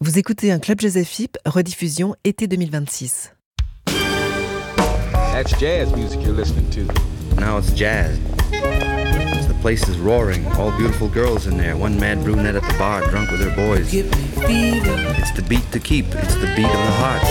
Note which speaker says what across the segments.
Speaker 1: Vous écoutez un Club Jazz FIP, rediffusion été 2026.
Speaker 2: That's jazz music you're listening to.
Speaker 3: Now it's jazz. The place is roaring, all beautiful girls in there, one mad brunette at the bar, drunk with her boys. It's the beat to keep, it's the beat of the heart.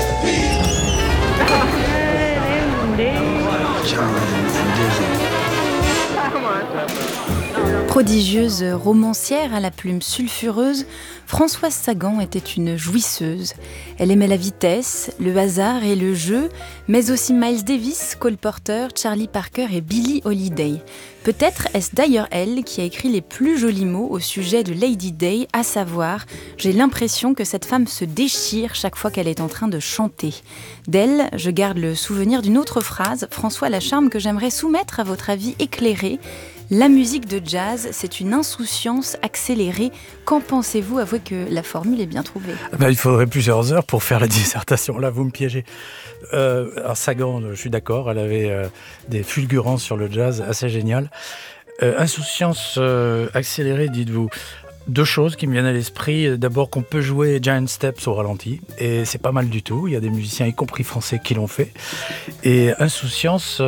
Speaker 4: Prodigieuse romancière à la plume sulfureuse, Françoise Sagan était une jouisseuse. Elle aimait la vitesse, le hasard et le jeu, mais aussi Miles Davis, Cole Porter, Charlie Parker et Billie Holiday. Peut-être est-ce d'ailleurs elle qui a écrit les plus jolis mots au sujet de Lady Day, à savoir « J'ai l'impression que cette femme se déchire chaque fois qu'elle est en train de chanter ». D'elle, je garde le souvenir d'une autre phrase, François Lacharme, que j'aimerais soumettre à votre avis éclairé. La musique de jazz, c'est une insouciance accélérée. Qu'en pensez-vous? Avouez que la formule est bien trouvée.
Speaker 5: Il faudrait plusieurs heures pour faire la dissertation. Là, vous me piégez. Alors Sagan, je suis d'accord, elle avait des fulgurances sur le jazz assez géniales. Insouciance accélérée, dites-vous. Deux choses qui me viennent à l'esprit. D'abord qu'on peut jouer Giant Steps au ralenti, et c'est pas mal du tout. Il y a des musiciens, y compris français, qui l'ont fait. Et insouciance,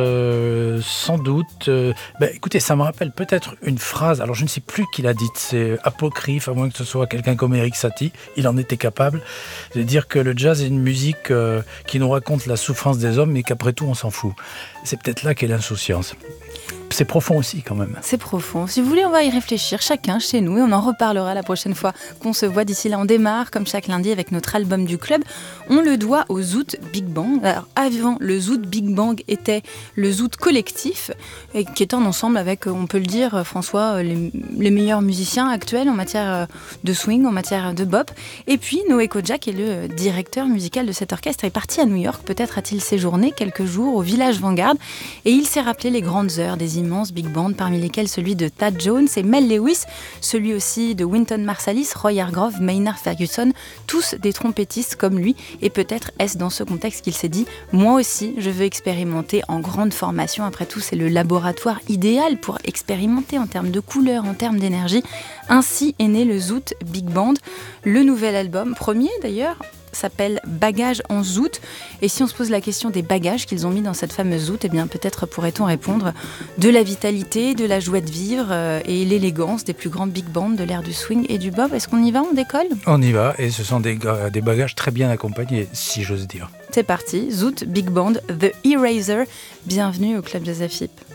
Speaker 5: sans doute... écoutez, ça me rappelle peut-être une phrase, alors je ne sais plus qui l'a dite, c'est apocryphe, à moins que ce soit quelqu'un comme Eric Satie, il en était capable, de dire que le jazz est une musique qui nous raconte la souffrance des hommes, mais qu'après tout, on s'en fout. C'est peut-être là qu'est l'insouciance. C'est profond aussi quand même.
Speaker 4: C'est profond. Si vous voulez, on va y réfléchir chacun chez nous et on en reparlera la prochaine fois qu'on se voit. D'ici là, on démarre comme chaque lundi avec notre album du club. On le doit au Zoot Big Bang. Alors avant, le Zoot Big Bang était le Zoot collectif et qui est un ensemble avec, on peut le dire, François, les meilleurs musiciens actuels en matière de swing, en matière de bop. Et puis Noé Kodjak est le directeur musical de cet orchestre, est parti à New York. Peut-être a-t-il séjourné quelques jours au Village Vanguard et il s'est rappelé les grandes heures des immenses big bands, parmi lesquels celui de Thad Jones et Mel Lewis, celui aussi de Wynton Marsalis, Roy Hargrove, Maynard Ferguson, tous des trompettistes comme lui. Et peut-être est-ce dans ce contexte qu'il s'est dit « Moi aussi, je veux expérimenter en grande formation. Après tout, c'est le laboratoire idéal pour expérimenter en termes de couleurs, en termes d'énergie. » Ainsi est né le Zoot Big Band. Le nouvel album, premier d'ailleurs, s'appelle Bagages en Zoot. Et si on se pose la question des bagages qu'ils ont mis dans cette fameuse Zoot, eh bien peut-être pourrait-on répondre de la vitalité, de la joie de vivre et l'élégance des plus grands big bands de l'ère du swing et du bop. Est-ce qu'on y va, on décolle?
Speaker 5: On y va, et ce sont des bagages très bien accompagnés, si j'ose dire.
Speaker 4: C'est parti, Zoot Big Band, The Eraser. Bienvenue au Club Jazz FIP.